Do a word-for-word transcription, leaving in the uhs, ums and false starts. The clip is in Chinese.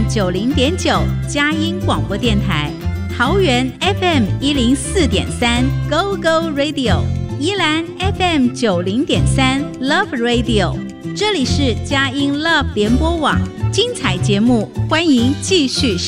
九零点九佳音广播电台，桃园 F M 一零四点三 Go Go Radio， 宜兰 F M 九零点三 Love Radio， 这里是佳音 Love 联播网，精彩节目欢迎继续收